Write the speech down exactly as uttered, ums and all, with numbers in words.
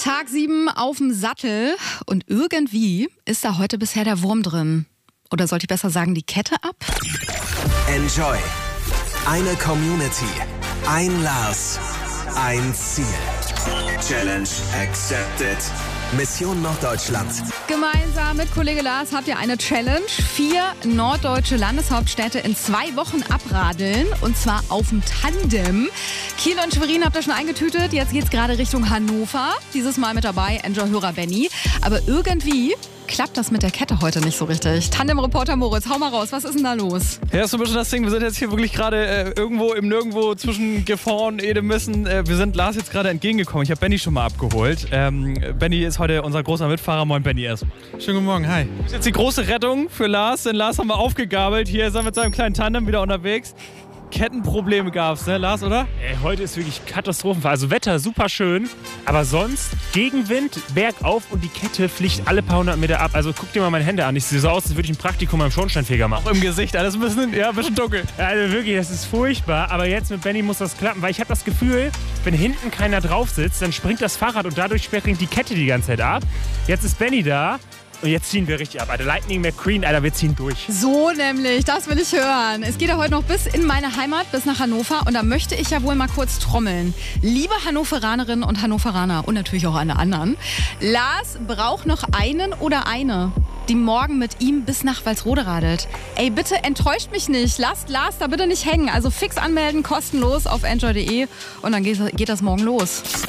Tag sieben auf dem Sattel und irgendwie ist da heute bisher der Wurm drin. Oder sollte ich besser sagen, die Kette ab? Enjoy. Eine Community. Ein Lars. Ein Ziel. Challenge accepted. Mission Norddeutschland. Gemeinsam mit Kollege Lars habt ihr eine Challenge. Vier norddeutsche Landeshauptstädte in zwei Wochen abradeln. Und zwar auf dem Tandem. Kiel und Schwerin habt ihr schon eingetütet. Jetzt geht's gerade Richtung Hannover. Dieses Mal mit dabei Enjoy-Hörer Benny. Aber irgendwie klappt das mit der Kette heute nicht so richtig. Tandem-Reporter Moritz, hau mal raus. Was ist denn da los? Ja, ist so ein bisschen das Ding. Wir sind jetzt hier wirklich gerade äh, irgendwo im Nirgendwo zwischen Gifhorn, Edemissen. Äh, wir sind Lars jetzt gerade entgegengekommen. Ich habe Benny schon mal abgeholt. Ähm, Benny ist heute unser großer Mitfahrer. Moin, Benny erst. Schönen guten Morgen, hi. Das ist jetzt die große Rettung für Lars, denn Lars haben wir aufgegabelt. Hier ist er mit seinem kleinen Tandem wieder unterwegs. Kettenprobleme gab's, ne, Lars, oder? Ey, heute ist wirklich Katastrophenfall. Also Wetter super schön, aber sonst Gegenwind, bergauf und die Kette fliegt alle paar hundert Meter ab. Also guck dir mal meine Hände an. Ich sehe so aus, als würde ich ein Praktikum beim Schornsteinfeger machen. Auch im Gesicht, alles ein bisschen, ja, ein bisschen dunkel. Also wirklich, das ist furchtbar. Aber jetzt mit Benny muss das klappen, weil ich habe das Gefühl, wenn hinten keiner drauf sitzt, dann springt das Fahrrad und dadurch springt die Kette die ganze Zeit ab. Jetzt ist Benny da. Und jetzt ziehen wir richtig ab, Alter. Lightning McQueen, Alter, wir ziehen durch. So nämlich, das will ich hören. Es geht ja heute noch bis in meine Heimat, bis nach Hannover. Und da möchte ich ja wohl mal kurz trommeln. Liebe Hannoveranerinnen und Hannoveraner und natürlich auch alle anderen. Lars braucht noch einen oder eine, die morgen mit ihm bis nach Walsrode radelt. Ey, bitte enttäuscht mich nicht. Lasst Lars da bitte nicht hängen. Also fix anmelden, kostenlos auf enjoy punkt de und dann geht, geht das morgen los.